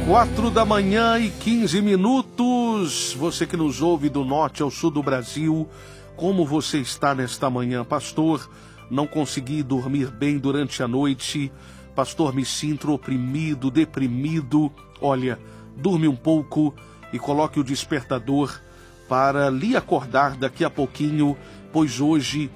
4h15. Você que nos ouve do norte ao sul do Brasil, como você está nesta manhã? Pastor, não consegui dormir bem durante a noite. Pastor, me sinto oprimido, deprimido. Olha, durme um pouco e coloque o despertador para lhe acordar daqui a pouquinho, pois hoje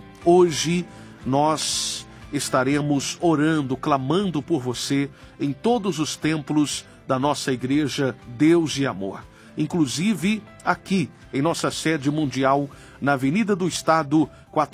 nós estaremos orando, clamando por você em todos os templos da nossa igreja Deus e Amor. Inclusive aqui em nossa sede mundial, na Avenida do Estado,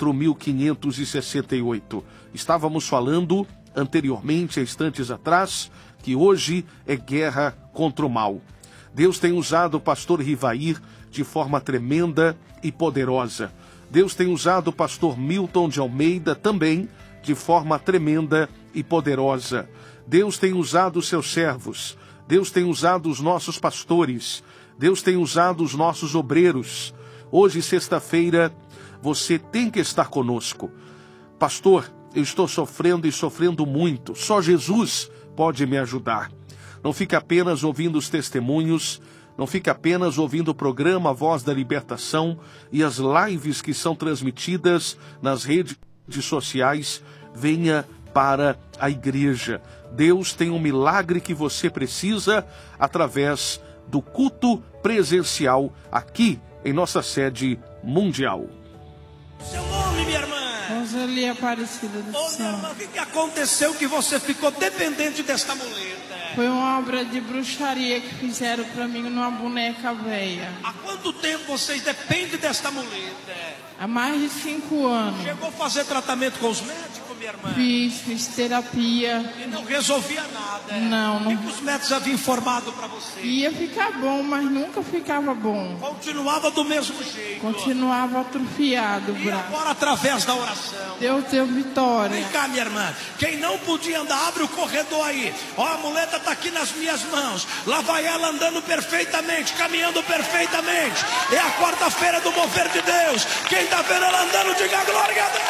4568. Estávamos falando anteriormente, há instantes atrás, que hoje é guerra contra o mal. Deus tem usado o pastor Rivair de forma tremenda e poderosa. Deus tem usado o pastor Milton de Almeida também de forma tremenda e poderosa. Deus tem usado os seus servos. Deus tem usado os nossos pastores. Deus tem usado os nossos obreiros. Hoje, sexta-feira, você tem que estar conosco. Pastor, eu estou sofrendo e sofrendo muito. Só Jesus pode me ajudar. Não fique apenas ouvindo os testemunhos, não fique apenas ouvindo o programa Voz da Libertação e as lives que são transmitidas nas redes sociais. Venha para a igreja. Deus tem um milagre que você precisa através do culto presencial aqui em nossa sede mundial. Seu nome, minha irmã? Roseli Aparecida do Ô, minha irmã, o que aconteceu que você ficou dependente desta muleta? Foi uma obra de bruxaria que fizeram para mim numa boneca velha. Há quanto tempo vocês dependem desta muleta? Há mais de 5 anos. Chegou a fazer tratamento com os médicos, minha irmã? Fiz terapia. E não resolvia nada? Não. O que os médicos haviam informado para você? Ia ficar bom, mas nunca ficava bom. Continuava do mesmo jeito? Continuava atrofiado o E braço. agora através da oração? Deus deu vitória. Vem cá, minha irmã. Quem não podia andar, abre o corredor aí. Ó, a muleta está aqui nas minhas mãos. Lá vai ela andando perfeitamente, caminhando perfeitamente. É a quarta-feira do mover de Deus. Quem está vendo ela andando, diga glória a Deus.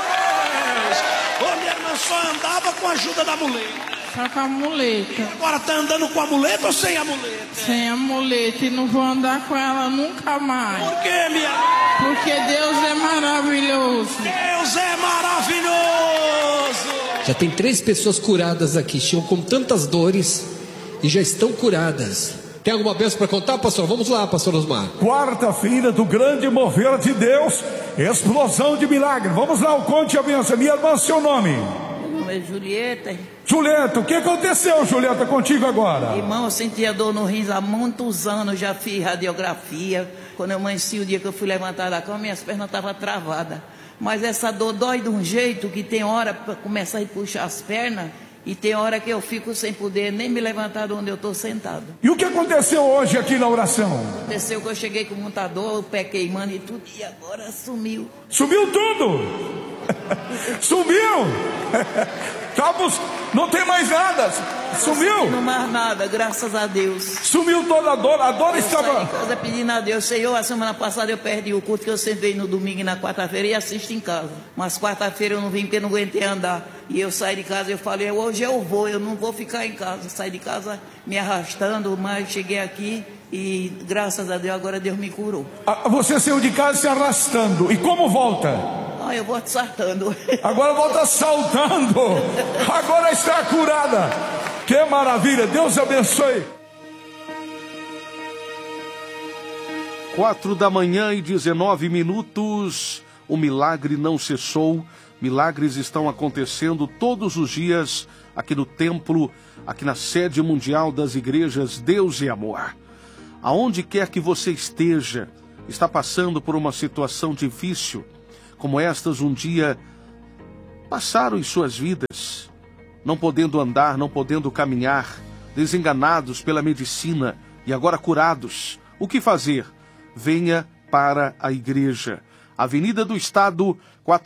Ô, minha irmã só andava com a ajuda da muleta. Só com a muleta. Agora está andando com a muleta ou sem a muleta? Sem a muleta, e não vou andar com ela nunca mais. Por quê, minha irmã? Porque Deus é maravilhoso. Deus é maravilhoso. Já tem 3 pessoas curadas aqui, tinham com tantas dores e já estão curadas. Tem alguma bênção para contar, pastor? Vamos lá, pastor Osmar. Quarta-feira do grande mover de Deus, explosão de milagre. Vamos lá, conte a bênção. Minha irmã, seu nome? Meu nome é Julieta. Julieta, o que aconteceu, Julieta, contigo agora? Irmão, eu sentia dor no rins há muitos anos, já fiz radiografia. Quando eu amanheci, o dia que eu fui levantar da cama, minhas pernas estavam travadas. Mas essa dor dói de um jeito que tem hora para começar a puxar as pernas. E tem hora que eu fico sem poder nem me levantar de onde eu estou sentado. E o que aconteceu hoje aqui na oração? Aconteceu que eu cheguei com muita dor, o pé queimando e tudo, e agora sumiu. Sumiu tudo! Sumiu! Não tem mais nada! Sumiu! Não mais nada, graças a Deus. Sumiu toda a dor Eu estava... saí de casa pedindo a Deus. Senhor, a semana passada eu perdi o culto, que eu sempre venho no domingo e na quarta-feira e assisto em casa. Mas quarta-feira eu não vim porque não aguentei andar. E eu saí de casa e eu falei, hoje eu não vou ficar em casa. Saí de casa me arrastando, mas cheguei aqui e graças a Deus agora Deus me curou. Você saiu de casa se arrastando. E como volta? Eu vou saltando. Agora volta saltando. Agora está curada. Que maravilha. Deus abençoe. 4h19. O milagre não cessou. Milagres estão acontecendo todos os dias aqui no templo, aqui na sede mundial das igrejas Deus e Amor. Aonde quer que você esteja, está passando por uma situação difícil, como estas um dia passaram em suas vidas, não podendo andar, não podendo caminhar, desenganados pela medicina e agora curados. O que fazer? Venha para a igreja. Avenida do Estado,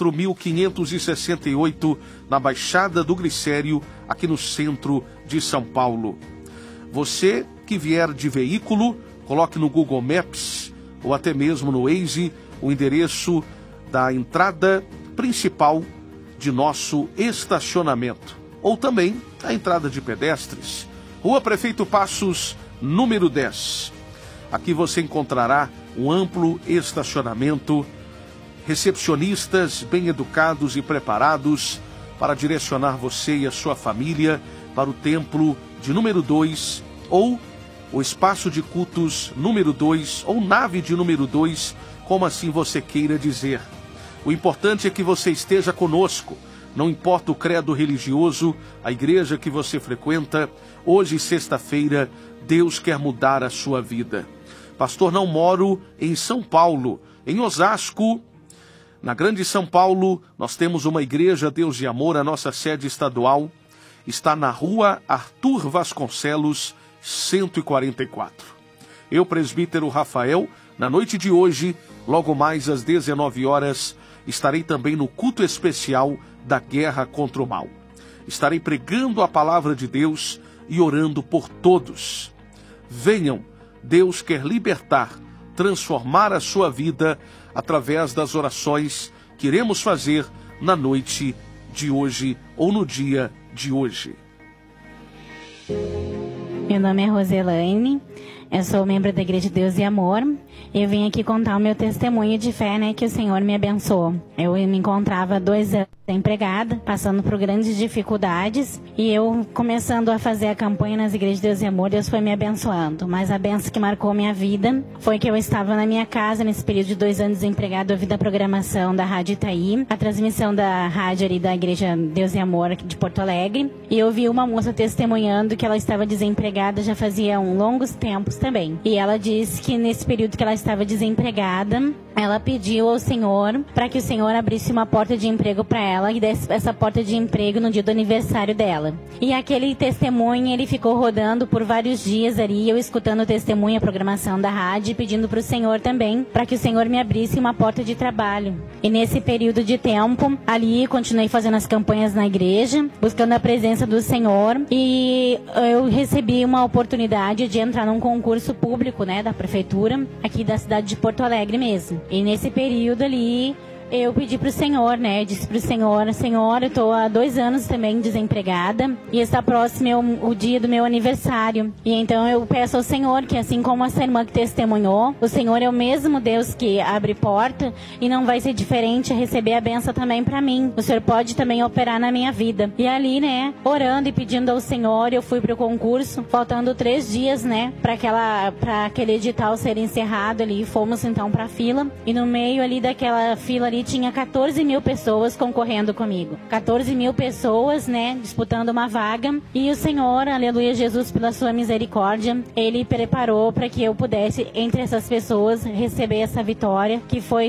4568, na Baixada do Glicério, aqui no centro de São Paulo. Você que vier de veículo, coloque no Google Maps ou até mesmo no Waze o endereço da entrada principal de nosso estacionamento, ou também a entrada de pedestres. Rua Prefeito Passos, número 10. Aqui você encontrará um amplo estacionamento, recepcionistas bem educados e preparados para direcionar você e a sua família para o templo de número 2 ou o espaço de cultos número 2 ou nave de número 2, como assim você queira dizer. O importante é que você esteja conosco. Não importa o credo religioso, a igreja que você frequenta, hoje, sexta-feira, Deus quer mudar a sua vida. Pastor, não moro em São Paulo, em Osasco, na Grande São Paulo, nós temos uma igreja Deus de Amor, a nossa sede estadual está na Rua Arthur Vasconcelos, 144. Eu, presbítero Rafael, na noite de hoje, logo mais às 19 horas, estarei também no culto especial da guerra contra o mal. Estarei pregando a palavra de Deus e orando por todos. Venham, Deus quer libertar, transformar a sua vida através das orações que iremos fazer na noite de hoje ou no dia de hoje. Meu nome é Roselaine, eu sou membro da Igreja de Deus e Amor. Eu vim aqui contar o meu testemunho de fé, que o Senhor me abençoou. Eu me encontrava há 2 anos empregada, passando por grandes dificuldades, e eu começando a fazer a campanha nas Igrejas de Deus e Amor, Deus foi me abençoando. Mas a benção que marcou minha vida foi que eu estava na minha casa, nesse período de 2 anos desempregada, ouvindo a programação da Rádio Itaí, a transmissão da rádio ali da Igreja Deus e Amor aqui de Porto Alegre, e eu vi uma moça testemunhando que ela estava desempregada já fazia longos tempos também. E ela disse que nesse período que ela estava desempregada, ela pediu ao Senhor para que o Senhor abrisse uma porta de emprego para ela e desse essa porta de emprego no dia do aniversário dela. E aquele testemunho, ele ficou rodando por vários dias ali, eu escutando o testemunho, a programação da rádio, pedindo para o Senhor também, para que o Senhor me abrisse uma porta de trabalho. E nesse período de tempo, ali, continuei fazendo as campanhas na igreja, buscando a presença do Senhor, e eu recebi uma oportunidade de entrar num concurso público, da prefeitura, aqui da cidade de Porto Alegre mesmo. E nesse período ali, eu pedi pro Senhor, disse pro Senhor, Senhor, eu tô há 2 anos também desempregada e está próximo o dia do meu aniversário. E então eu peço ao Senhor que, assim como essa irmã que testemunhou, o Senhor é o mesmo Deus que abre porta e não vai ser diferente a receber a benção também para mim. O Senhor pode também operar na minha vida. E ali, orando e pedindo ao Senhor, eu fui pro concurso, faltando 3 dias, para aquele edital ser encerrado ali. Fomos então pra fila e no meio ali daquela fila ali tinha 14 mil pessoas concorrendo comigo. 14 mil pessoas, disputando uma vaga. E o Senhor, aleluia, Jesus, pela sua misericórdia, Ele preparou para que eu pudesse, entre essas pessoas, receber essa vitória, que foi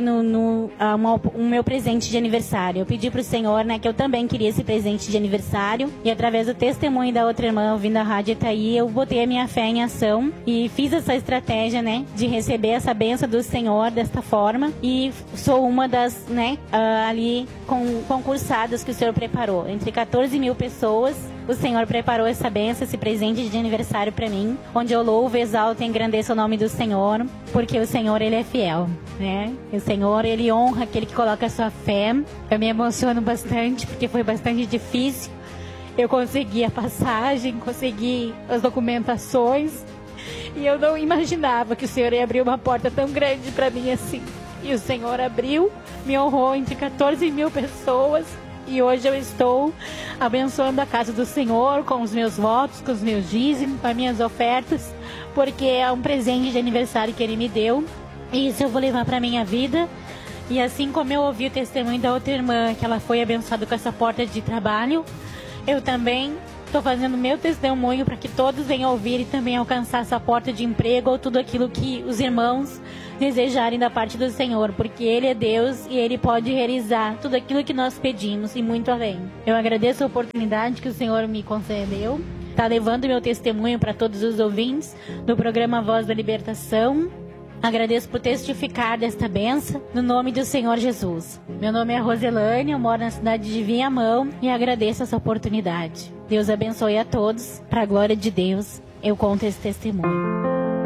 o meu presente de aniversário. Eu pedi pro Senhor, que eu também queria esse presente de aniversário. E através do testemunho da outra irmã, ouvindo a rádio Itaí, eu botei a minha fé em ação e fiz essa estratégia, de receber essa bênção do Senhor desta forma. E sou uma das ali concursadas que o Senhor preparou. Entre 14 mil pessoas, o Senhor preparou essa bênção, esse presente de aniversário para mim, onde eu louvo, exalto e engrandeço o nome do Senhor, porque o Senhor, Ele é fiel, O Senhor, Ele honra aquele que coloca a sua fé. Eu me emociono bastante, porque foi bastante difícil. Eu consegui a passagem, consegui as documentações, e eu não imaginava que o Senhor ia abrir uma porta tão grande para mim assim. E o Senhor abriu, me honrou entre 14 mil pessoas. E hoje eu estou abençoando a casa do Senhor com os meus votos, com os meus dízimos, com as minhas ofertas, porque é um presente de aniversário que Ele me deu. E isso eu vou levar para a minha vida. E assim como eu ouvi o testemunho da outra irmã, que ela foi abençoada com essa porta de trabalho, eu também estou fazendo meu testemunho para que todos venham ouvir e também alcançar essa porta de emprego ou tudo aquilo que os irmãos desejarem da parte do Senhor, porque Ele é Deus e Ele pode realizar tudo aquilo que nós pedimos e muito além. Eu agradeço a oportunidade que o Senhor me concedeu, está levando meu testemunho para todos os ouvintes do programa Voz da Libertação. Agradeço por testificar desta bênção, no nome do Senhor Jesus. Meu nome é Roselaine, eu moro na cidade de Viamão e agradeço essa oportunidade. Deus abençoe a todos, para a glória de Deus, eu conto esse testemunho.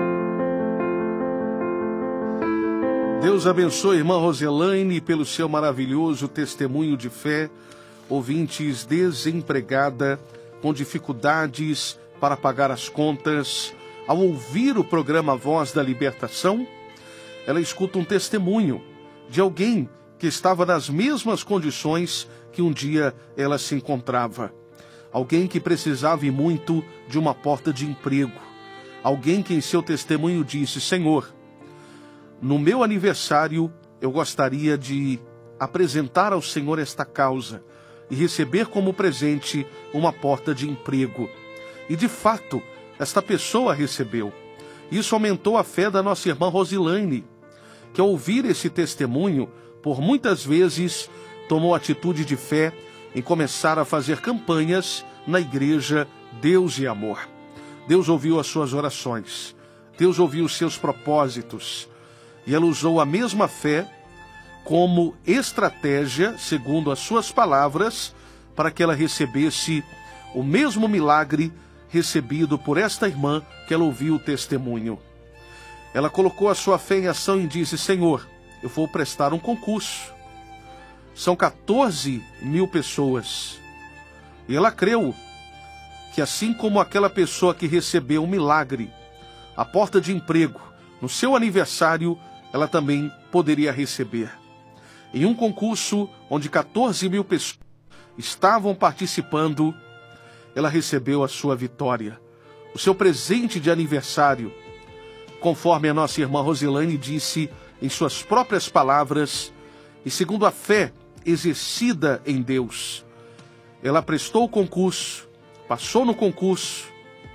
Deus abençoe a irmã Roselaine pelo seu maravilhoso testemunho de fé. Ouvintes, desempregada, com dificuldades para pagar as contas, ao ouvir o programa Voz da Libertação, ela escuta um testemunho de alguém que estava nas mesmas condições que um dia ela se encontrava. Alguém que precisava e muito de uma porta de emprego. Alguém que em seu testemunho disse: Senhor, no meu aniversário eu gostaria de apresentar ao Senhor esta causa e receber como presente uma porta de emprego. E de fato, esta pessoa recebeu. Isso aumentou a fé da nossa irmã Rosilane, que ao ouvir esse testemunho, por muitas vezes tomou atitude de fé em começar a fazer campanhas na igreja Deus e Amor. Deus ouviu as suas orações, Deus ouviu os seus propósitos, e ela usou a mesma fé como estratégia, segundo as suas palavras, para que ela recebesse o mesmo milagre recebido por esta irmã que ela ouviu o testemunho. Ela colocou a sua fé em ação e disse: Senhor, eu vou prestar um concurso. São 14 mil pessoas. E ela creu que assim como aquela pessoa que recebeu um milagre, a porta de emprego, no seu aniversário, ela também poderia receber. Em um concurso onde 14 mil pessoas estavam participando, ela recebeu a sua vitória, o seu presente de aniversário, conforme a nossa irmã Rosilane disse em suas próprias palavras, e segundo a fé exercida em Deus. Ela prestou o concurso, passou no concurso,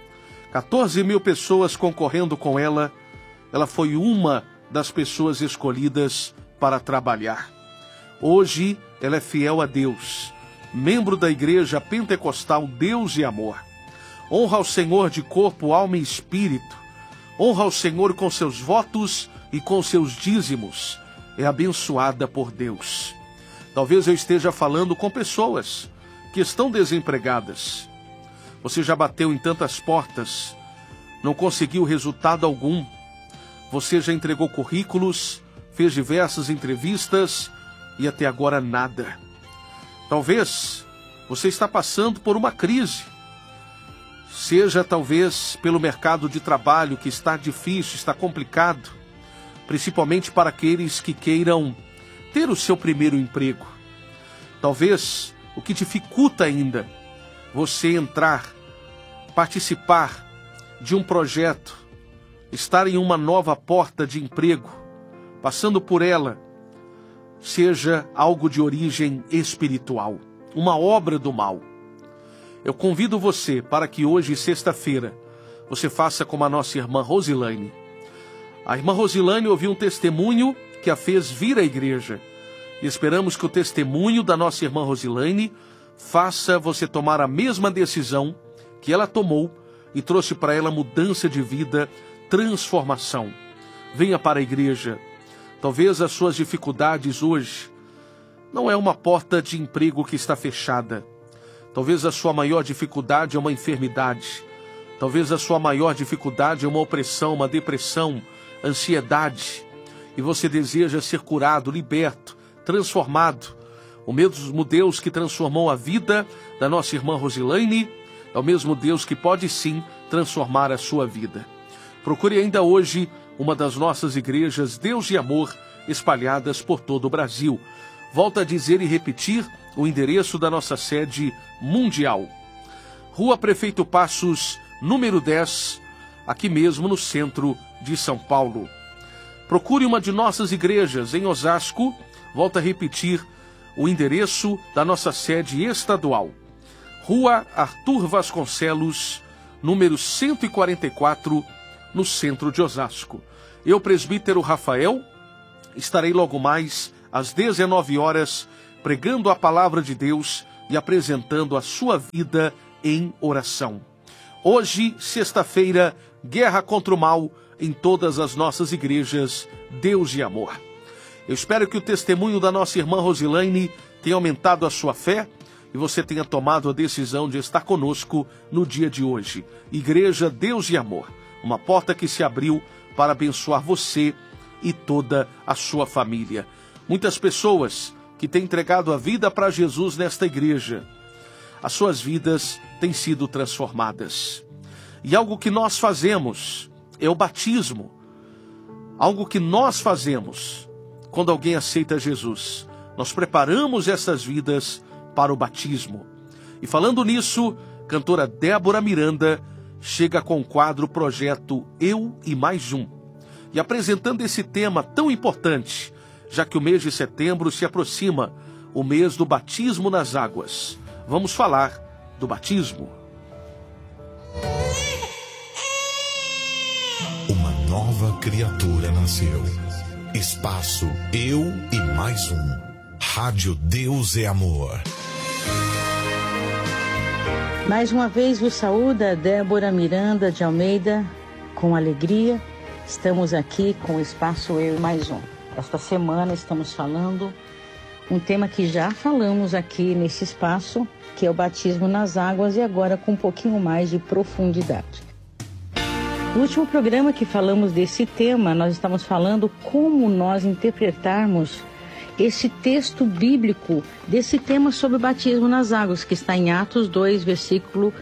14 mil pessoas concorrendo com ela, ela foi uma das pessoas escolhidas para trabalhar. Hoje ela é fiel a Deus, membro da Igreja Pentecostal Deus e Amor. Honra ao Senhor de corpo, alma e espírito. Honra ao Senhor com seus votos e com seus dízimos. É abençoada por Deus. Talvez eu esteja falando com pessoas que estão desempregadas. Você já bateu em tantas portas, não conseguiu resultado algum. Você já entregou currículos, fez diversas entrevistas e até agora nada. Talvez você está passando por uma crise. Seja talvez pelo mercado de trabalho que está difícil, está complicado, principalmente para aqueles que queiram ter o seu primeiro emprego. Talvez o que dificulta ainda você entrar, participar de um projeto, estar em uma nova porta de emprego, passando por ela, seja algo de origem espiritual, uma obra do mal. Eu convido você para que hoje, sexta-feira, você faça como a nossa irmã Rosilane. A irmã Rosilane ouviu um testemunho que a fez vir à igreja. E esperamos que o testemunho da nossa irmã Rosilane faça você tomar a mesma decisão que ela tomou e trouxe para ela mudança de vida, transformação. Venha para a igreja. Talvez as suas dificuldades hoje não é uma porta de emprego que está fechada. Talvez a sua maior dificuldade é uma enfermidade. Talvez a sua maior dificuldade é uma opressão, uma depressão, ansiedade. E você deseja ser curado, liberto, transformado. O mesmo Deus que transformou a vida da nossa irmã Rosilane é o mesmo Deus que pode sim transformar a sua vida. Procure ainda hoje uma das nossas igrejas Deus e Amor espalhadas por todo o Brasil. Volto a dizer e repetir o endereço da nossa sede mundial. Rua Prefeito Passos, número 10, aqui mesmo no centro de São Paulo. Procure uma de nossas igrejas em Osasco. Volto a repetir o endereço da nossa sede estadual. Rua Arthur Vasconcelos, número 144, no centro de Osasco. Eu, presbítero Rafael, estarei logo mais às 19 horas pregando a palavra de Deus e apresentando a sua vida em oração. Hoje, sexta-feira, guerra contra o mal em todas as nossas igrejas, Deus e Amor. Eu espero que o testemunho da nossa irmã Rosilane tenha aumentado a sua fé e você tenha tomado a decisão de estar conosco no dia de hoje. Igreja Deus e Amor, uma porta que se abriu para abençoar você e toda a sua família. Muitas pessoas que têm entregado a vida para Jesus nesta igreja, as suas vidas têm sido transformadas. E algo que nós fazemos é o batismo. Algo que nós fazemos quando alguém aceita Jesus. Nós preparamos essas vidas para o batismo. E falando nisso, cantora Débora Miranda chega com o quadro Projeto Eu e Mais Um. E apresentando esse tema tão importante, já que o mês de setembro se aproxima, o mês do batismo nas águas. Vamos falar do batismo. Uma nova criatura nasceu. Espaço Eu e Mais Um. Rádio Deus é Amor. Mais uma vez vos saúda Débora Miranda de Almeida, com alegria. Estamos aqui com o Espaço Eu e Mais Um. Esta semana estamos falando um tema que já falamos aqui nesse espaço, que é o batismo nas águas, e agora com um pouquinho mais de profundidade. No último programa que falamos desse tema, nós estamos falando como nós interpretarmos esse texto bíblico desse tema sobre o batismo nas águas, que está em Atos 2, versículo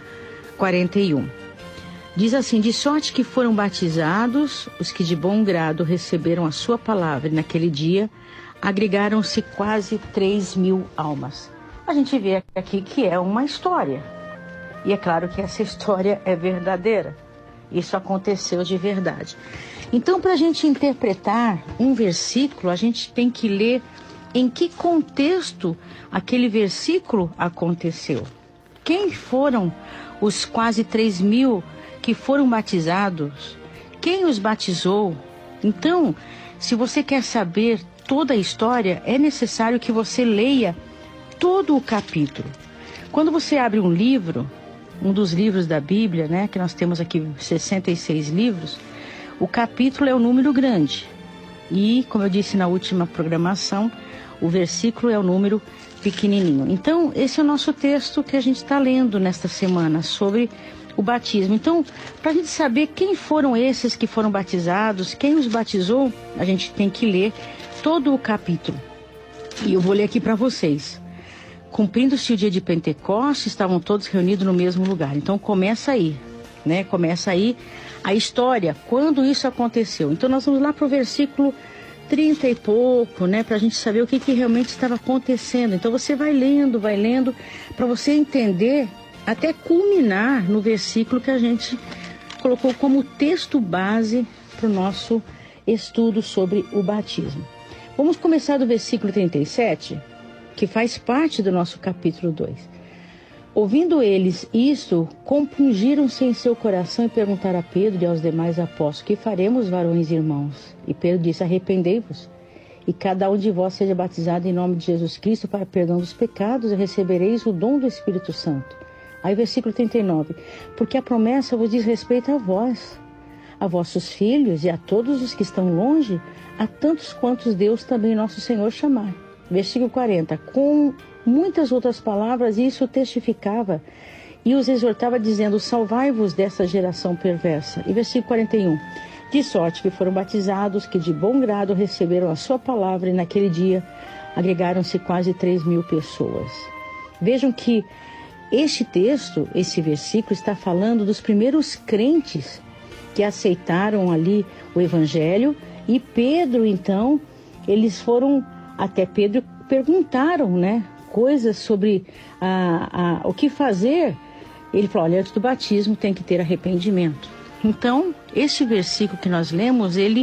41. Diz assim: de sorte que foram batizados os que de bom grado receberam a sua palavra, e naquele dia agregaram-se quase 3.000 almas. A gente vê aqui que é uma história, e é claro que essa história é verdadeira. Isso aconteceu de verdade. Então, para a gente interpretar um versículo, a gente tem que ler em que contexto aquele versículo aconteceu. Quem foram os quase 3.000 que foram batizados? Quem os batizou? Então, se você quer saber toda a história, é necessário que você leia todo o capítulo. Quando você abre um livro, um dos livros da Bíblia, né, que nós temos aqui 66 livros, o capítulo é um número grande. E, como eu disse na última programação, o versículo é o número pequenininho. Então, esse é o nosso texto que a gente está lendo nesta semana sobre o batismo. Então, para a gente saber quem foram esses que foram batizados, quem os batizou, a gente tem que ler todo o capítulo. E eu vou ler aqui para vocês. Cumprindo-se o dia de Pentecostes, estavam todos reunidos no mesmo lugar. Então, começa aí, né? Começa aí a história, quando isso aconteceu. Então, nós vamos lá para o versículo 30 e pouco, né? Para a gente saber o que realmente estava acontecendo. Então, você vai lendo, para você entender, até culminar no versículo que a gente colocou como texto base para o nosso estudo sobre o batismo. Vamos começar do versículo 37, que faz parte do nosso capítulo 2. Ouvindo eles isto, compungiram-se em seu coração e perguntaram a Pedro e aos demais apóstolos: que faremos, varões e irmãos? E Pedro disse: arrependei-vos, e cada um de vós seja batizado em nome de Jesus Cristo para perdão dos pecados, e recebereis o dom do Espírito Santo. Aí versículo 39, porque a promessa vos diz respeito a vós, a vossos filhos e a todos os que estão longe, a tantos quantos Deus também nosso Senhor chamar. Versículo 40, com muitas outras palavras isso testificava e os exortava dizendo: salvai-vos dessa geração perversa. E versículo 41, de sorte que foram batizados que de bom grado receberam a sua palavra, e naquele dia agregaram-se quase 3.000 pessoas. Vejam que este texto, esse versículo, está falando dos primeiros crentes que aceitaram ali o Evangelho. E Pedro, então, eles foram até Pedro, perguntaram, né, coisas sobre o que fazer. Ele falou: olha, antes do batismo tem que ter arrependimento. Então, esse versículo que nós lemos, ele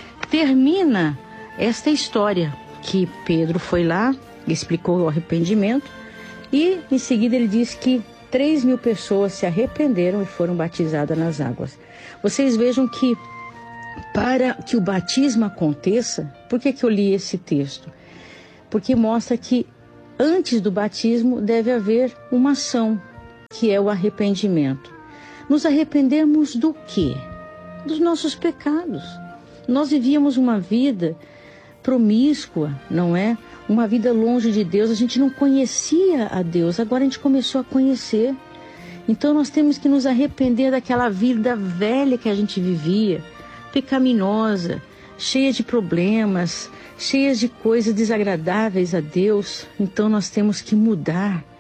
termina esta história, que Pedro foi lá, explicou o arrependimento, e em seguida ele diz que 3.000 pessoas se arrependeram e foram batizadas nas águas. Vocês vejam que para que o batismo aconteça, por que eu li esse texto? Porque mostra que antes do batismo deve haver uma ação, que é o arrependimento. Nos arrependemos do quê? Dos nossos pecados. Nós vivíamos uma vida promíscua, não é? Uma vida longe de Deus, a gente não conhecia a Deus, agora a gente começou a conhecer. Então nós temos que nos arrepender daquela vida velha que a gente vivia, pecaminosa, cheia de problemas, cheia de coisas desagradáveis a Deus. Então nós temos que mudar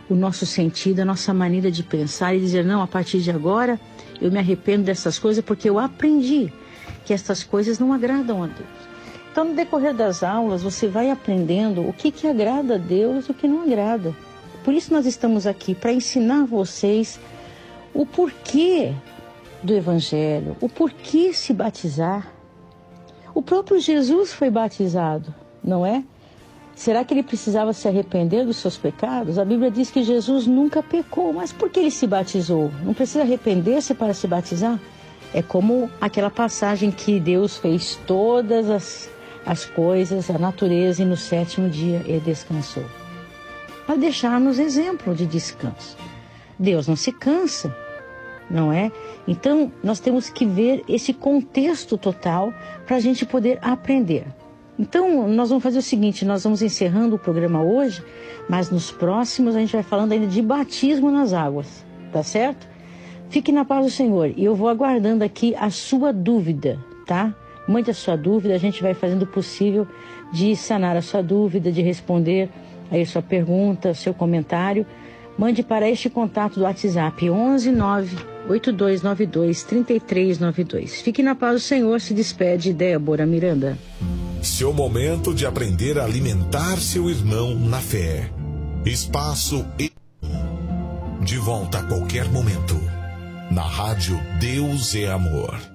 o nosso sentido, a nossa maneira de pensar e dizer, não, a partir de agora eu me arrependo dessas coisas porque eu aprendi que essas coisas não agradam a Deus. Então, no decorrer das aulas, você vai aprendendo o que agrada a Deus e o que não agrada. Por isso nós estamos aqui, para ensinar vocês o porquê do Evangelho, o porquê se batizar. O próprio Jesus foi batizado, não é? Será que ele precisava se arrepender dos seus pecados? A Bíblia diz que Jesus nunca pecou, mas por que ele se batizou? Não precisa arrepender-se para se batizar? É como aquela passagem que Deus fez todas as coisas, a natureza, e no 7º dia ele descansou. Para deixar-nos exemplo de descanso. Deus não se cansa, não é? Então, nós temos que ver esse contexto total para a gente poder aprender. Então, nós vamos fazer o seguinte, nós vamos encerrando o programa hoje, mas nos próximos a gente vai falando ainda de batismo nas águas, tá certo? Fique na paz do Senhor e eu vou aguardando aqui a sua dúvida, tá? Mande a sua dúvida, a gente vai fazendo o possível de sanar a sua dúvida, de responder aí a sua pergunta, o seu comentário. Mande para este contato do WhatsApp 11 98292 3392. Fique na paz do Senhor, se despede Débora Miranda. Seu momento de aprender a alimentar seu irmão na fé. Espaço e... De volta a qualquer momento. Na Rádio Deus é Amor.